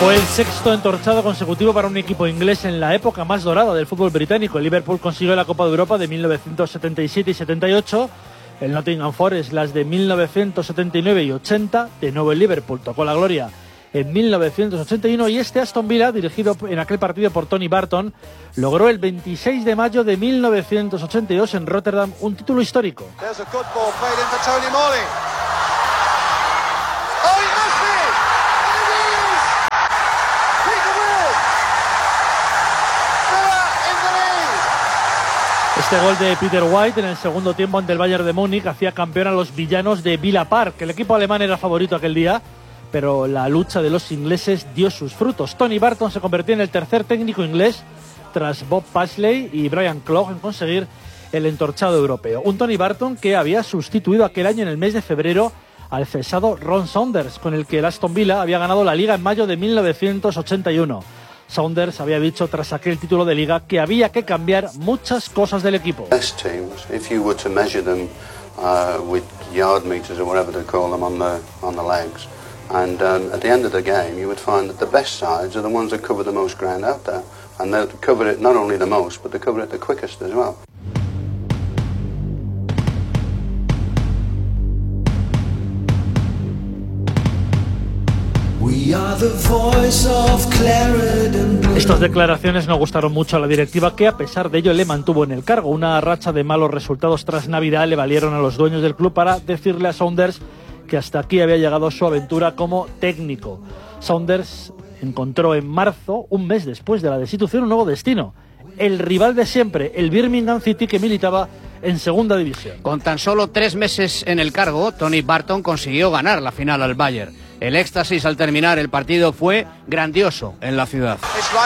Fue el sexto entorchado consecutivo para un equipo inglés en la época más dorada del fútbol británico. El Liverpool consiguió la Copa de Europa de 1977 y 78, el Nottingham Forest las de 1979 y 80, de nuevo el Liverpool tocó la gloria en 1981 y este Aston Villa, dirigido en aquel partido por Tony Barton, logró el 26 de mayo de 1982 en Rotterdam un título histórico. Este gol de Peter White en el segundo tiempo ante el Bayern de Múnich hacía campeón a los villanos de Villa Park. El equipo alemán era favorito aquel día, pero la lucha de los ingleses dio sus frutos. Tony Barton se convirtió en el tercer técnico inglés tras Bob Paisley y Brian Clough en conseguir el entorchado europeo. Un Tony Barton que había sustituido aquel año en el mes de febrero al cesado Ron Saunders, con el que el Aston Villa había ganado la Liga en mayo de 1981. Saunders había dicho tras aquel título de Liga que había que cambiar muchas cosas del equipo. And at the end of the game, you would find that the best sides are the ones that cover the most ground out there, and they cover it not only the most, but they cover it the quickest as well. Estas declaraciones no gustaron mucho a la directiva, que a pesar de ello le mantuvo en el cargo. Una racha de malos resultados tras Navidad le valieron a los dueños del club para decirle a Saunders que hasta aquí había llegado su aventura como técnico. Saunders encontró en marzo, un mes después de la destitución, un nuevo destino: el rival de siempre, el Birmingham City, que militaba en segunda división. Con tan solo 3 meses en el cargo, Tony Barton consiguió ganar la final al Bayern. El éxtasis al terminar el partido fue grandioso en la ciudad.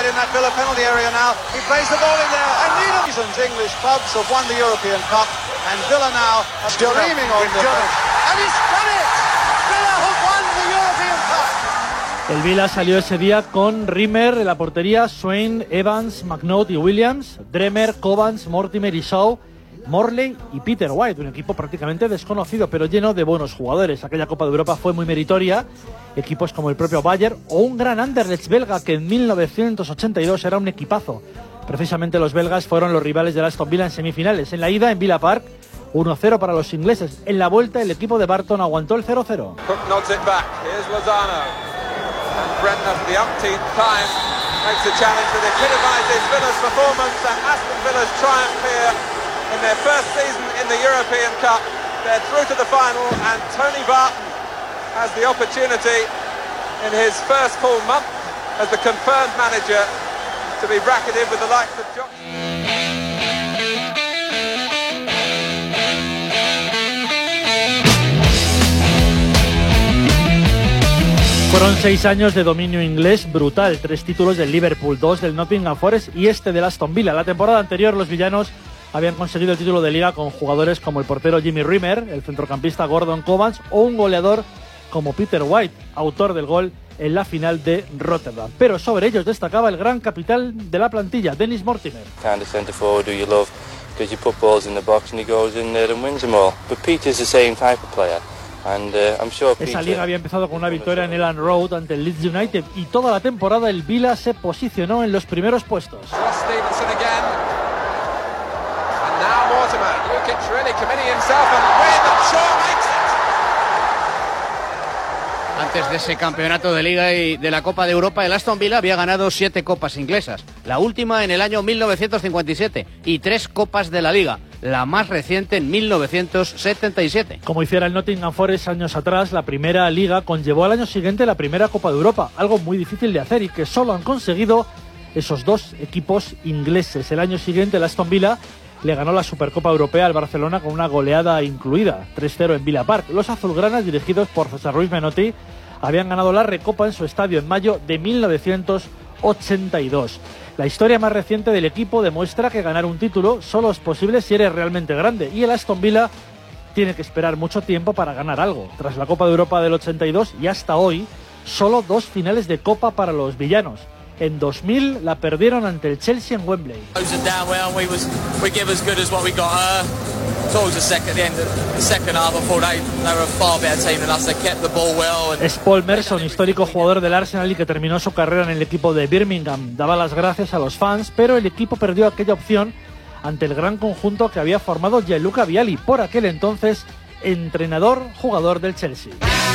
El Villa salió ese día con Rimmer en la portería, Swain, Evans, McNaught y Williams, Dremer, Cobans, Mortimer y Shaw, Morley y Peter White, un equipo prácticamente desconocido pero lleno de buenos jugadores. Aquella Copa de Europa fue muy meritoria. Equipos como el propio Bayern o un gran Anderlecht belga que en 1982 era un equipazo. Precisamente los belgas fueron los rivales del Aston Villa en semifinales. En la ida en Villa Park, 1-0 para los ingleses. En la vuelta el equipo de Barton aguantó el 0-0. And Brentner for the umpteenth time makes a challenge that epitomises Villa's performance and Aston Villa's triumph here in their first season in the European Cup. They're through to the final and Tony Barton has the opportunity in his first full month as the confirmed manager to be bracketed with the likes of John. Fueron 6 años de dominio inglés brutal, 3 títulos del Liverpool, 2 del Nottingham Forest y este del Aston Villa. La temporada anterior los villanos habían conseguido el título de Liga con jugadores como el portero Jimmy Rimmer, el centrocampista Gordon Cobans o un goleador como Peter White, autor del gol en la final de Rotterdam. Pero sobre ellos destacaba el gran capitán de la plantilla, Dennis Mortimer. Kind of centre forward who you love because you put balls in the box and he goes in there and wins them all. But Peter's the same type of player. Esa liga había empezado con una victoria en Elland Road ante el Leeds United y toda la temporada el Villa se posicionó en los primeros puestos. Antes de ese campeonato de Liga y de la Copa de Europa, el Aston Villa había ganado 7 copas inglesas, la última en el año 1957, y 3 copas de la Liga, la más reciente en 1977. Como hiciera el Nottingham Forest años atrás, la primera Liga conllevó al año siguiente la primera Copa de Europa, algo muy difícil de hacer y que solo han conseguido esos 2 equipos ingleses. El año siguiente el Aston Villa le ganó la Supercopa Europea al Barcelona con una goleada incluida, 3-0 en Villa Park. Los azulgranas, dirigidos por José Ruiz Menotti, habían ganado la Recopa en su estadio en mayo de 1982. La historia más reciente del equipo demuestra que ganar un título solo es posible si eres realmente grande, y el Aston Villa tiene que esperar mucho tiempo para ganar algo. Tras la Copa de Europa del 82 y hasta hoy, solo 2 finales de Copa para los villanos. En 2000 la perdieron ante el Chelsea en Wembley. Es Paul Merson, histórico jugador del Arsenal y que terminó su carrera en el equipo de Birmingham. Daba las gracias a los fans, pero el equipo perdió aquella opción ante el gran conjunto que había formado Gianluca Vialli, por aquel entonces entrenador-jugador del Chelsea.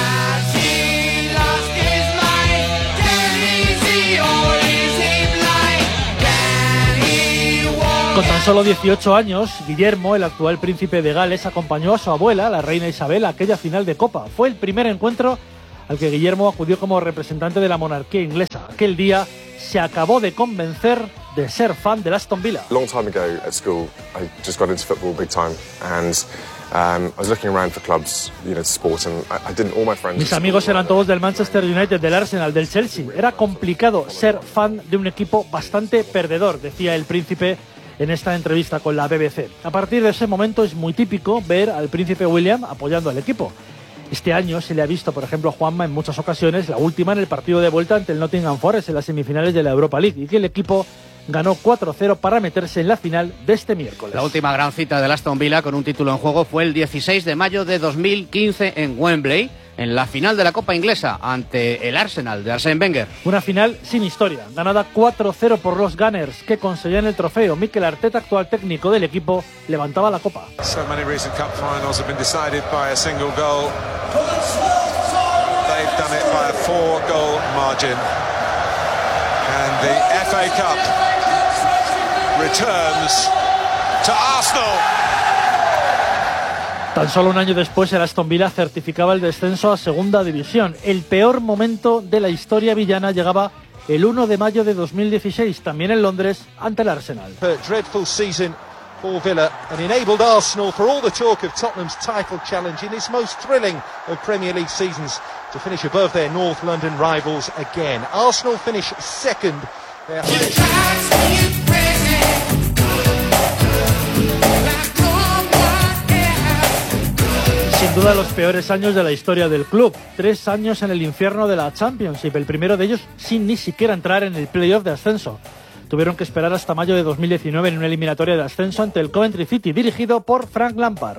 Con tan solo 18 años, Guillermo, el actual príncipe de Gales, acompañó a su abuela, la reina Isabel, a aquella final de Copa. Fue el primer encuentro al que Guillermo acudió como representante de la monarquía inglesa. Aquel día se acabó de convencer de ser fan del Aston Villa. Long time ago at school, I just got into football big time, and I was looking around for clubs, sport, and I didn't. All my friends. Mis amigos eran todos del Manchester United, del Arsenal, del Chelsea. Era complicado ser fan de un equipo bastante perdedor, decía el príncipe en esta entrevista con la BBC. A partir de ese momento es muy típico ver al príncipe William apoyando al equipo. Este año se le ha visto, por ejemplo, a Juanma en muchas ocasiones, la última en el partido de vuelta ante el Nottingham Forest en las semifinales de la Europa League, y que el equipo ganó 4-0 para meterse en la final de este miércoles. La última gran cita del Aston Villa con un título en juego fue el 16 de mayo de 2015 en Wembley, en la final de la Copa Inglesa ante el Arsenal de Arsène Wenger. Una final sin historia, ganada 4-0 por los Gunners, que conseguían el trofeo. Mikel Arteta, actual técnico del equipo, levantaba la copa. So many recent cup finals have been decided by a single goal. They've done it by a 4-goal margin. And the FA Cup returns to Arsenal. Tan solo un año después, el Aston Villa certificaba el descenso a Segunda División. El peor momento de la historia villana llegaba el 1 de mayo de 2016, también en Londres, ante el Arsenal. A dreadful season for Villa and enabled Arsenal, for all the talk of Tottenham's title challenge in its most thrilling of Premier League seasons, to finish above their North London rivals again. Arsenal finish second. Sin duda los peores años de la historia del club. 3 años en el infierno de la Championship, el primero de ellos sin ni siquiera entrar en el playoff de ascenso. Tuvieron que esperar hasta mayo de 2019 en una eliminatoria de ascenso ante el Coventry City, dirigido por Frank Lampard.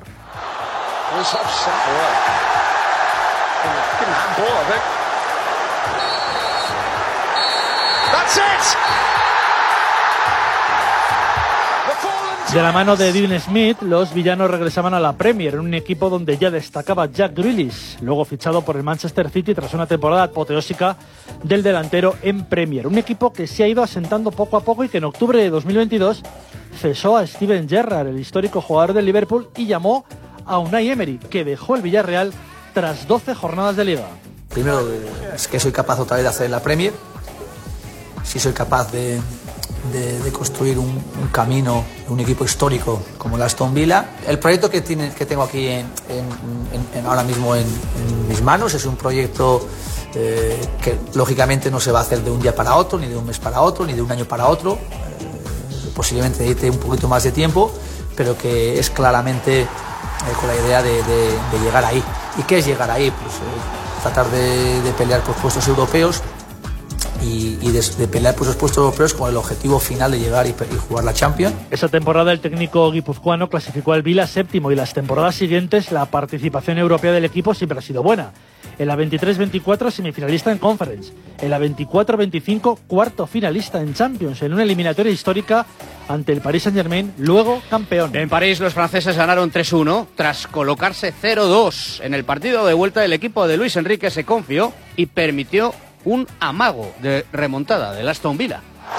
De la mano de Dean Smith, los villanos regresaban a la Premier, en un equipo donde ya destacaba Jack Grealish, luego fichado por el Manchester City tras una temporada apoteósica del delantero en Premier. Un equipo que se ha ido asentando poco a poco y que en octubre de 2022 cesó a Steven Gerrard, el histórico jugador del Liverpool, y llamó a Unai Emery, que dejó el Villarreal tras 12 jornadas de liga. Primero, es que soy capaz otra vez de hacer la Premier, si soy capaz de construir un camino, un equipo histórico como el Aston Villa. El proyecto que tengo aquí ahora mismo en mis manos es un proyecto que lógicamente no se va a hacer de un día para otro, ni de un mes para otro, ni de un año para otro. Posiblemente necesite un poquito más de tiempo, pero que es claramente con la idea de llegar ahí. ¿Y qué es llegar ahí? Pues tratar de pelear por puestos europeos y de pelear por esos puestos europeos con el objetivo final de llegar y jugar la Champions. Esa temporada el técnico guipuzcoano clasificó al Villa séptimo, y las temporadas siguientes la participación europea del equipo siempre ha sido buena. En la 23-24 semifinalista en Conference, en la 24-25 cuarto finalista en Champions, en una eliminatoria histórica ante el Paris Saint-Germain, luego campeón. En París los franceses ganaron 3-1 tras colocarse 0-2. En el partido de vuelta el equipo de Luis Enrique se confió y permitió un amago de remontada del Aston Villa.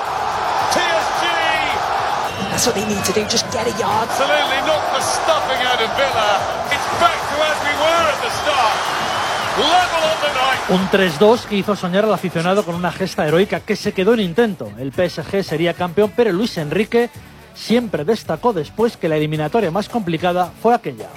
That's what they need to do, just get a yard. Absolutely knocked the stuffing out of Villa. It's back to as we were at the start. Level on the night. Un 3-2 que hizo soñar al aficionado con una gesta heroica que se quedó en intento. El PSG sería campeón, pero Luis Enrique siempre destacó después que la eliminatoria más complicada fue aquella.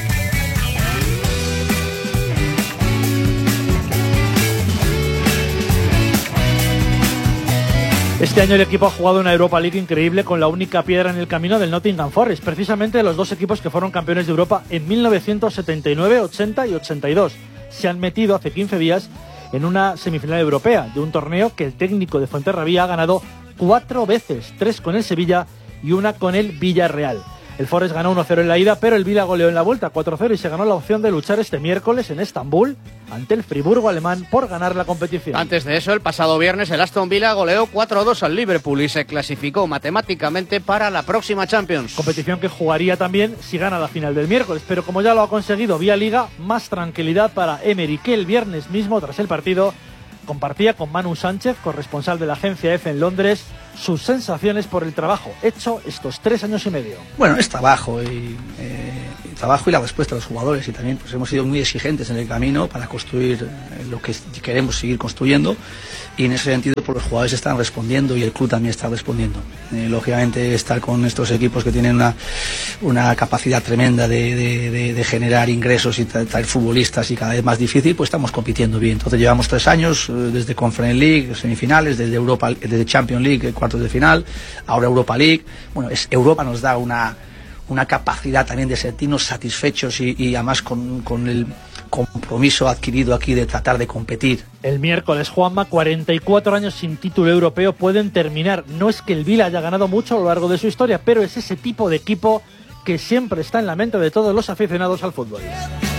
Este año el equipo ha jugado una Europa League increíble, con la única piedra en el camino del Nottingham Forest, precisamente los dos equipos que fueron campeones de Europa en 1979, 80 y 82. Se han metido hace 15 días en una semifinal europea de un torneo que el técnico de Fuenterrabía ha ganado 4 veces, 3 con el Sevilla y 1 con el Villarreal. El Forest ganó 1-0 en la ida, pero el Vila goleó en la vuelta 4-0 y se ganó la opción de luchar este miércoles en Estambul ante el Friburgo alemán por ganar la competición. Antes de eso, el pasado viernes, el Aston Villa goleó 4-2 al Liverpool y se clasificó matemáticamente para la próxima Champions. Competición que jugaría también si gana la final del miércoles, pero como ya lo ha conseguido vía Liga, más tranquilidad para Emery, que el viernes mismo, tras el partido, compartía con Manu Sánchez, corresponsal de la agencia EFE en Londres, sus sensaciones por el trabajo hecho estos 3 años y medio. Bueno, es trabajo y la respuesta de los jugadores, y también pues hemos sido muy exigentes en el camino para construir lo que queremos seguir construyendo, y en ese sentido pues los jugadores están respondiendo y el club también está respondiendo. Lógicamente estar con estos equipos que tienen una capacidad tremenda de generar ingresos y traer futbolistas y cada vez más difícil, pues estamos compitiendo bien. Entonces llevamos 3 años, desde Conference League, semifinales, desde Champions League, cuartos de final, ahora Europa League. Bueno, Europa nos da una capacidad también de sentirnos satisfechos y además con el compromiso adquirido aquí de tratar de competir. El miércoles, Juanma, 44 años sin título europeo pueden terminar. No es que el Vila haya ganado mucho a lo largo de su historia, pero es ese tipo de equipo que siempre está en la mente de todos los aficionados al fútbol.